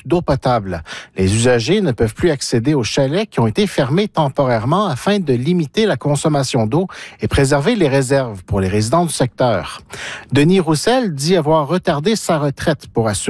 d'eau potable. Les usagers ne peuvent plus accéder aux chalets qui ont été fermés temporairement afin de limiter la consommation d'eau et préserver les réserves pour les résidents du secteur. Denis Roussel dit avoir retardé sa retraite pour assurer